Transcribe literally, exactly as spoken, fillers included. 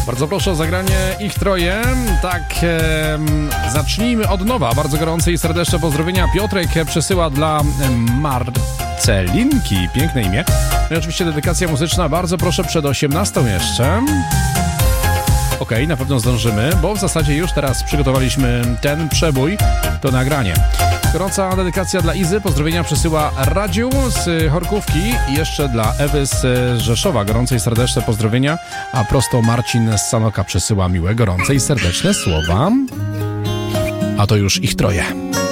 Bardzo proszę o zagranie ich troje. Tak, e, zacznijmy od nowa. Bardzo gorące i serdeczne pozdrowienia. Piotrek przesyła dla Marcelinki. Piękne imię. No i oczywiście dedykacja muzyczna. Bardzo proszę przed osiemnastą jeszcze. Okej, okay, na pewno zdążymy, bo w zasadzie już teraz przygotowaliśmy ten przebój, to nagranie. Gorąca dedykacja dla Izy, pozdrowienia przesyła Radziu z Chorkówki i jeszcze dla Ewy z Rzeszowa. Gorące i serdeczne pozdrowienia, a prosto Marcin z Sanoka przesyła miłe, gorące i serdeczne słowa. A to już ich troje.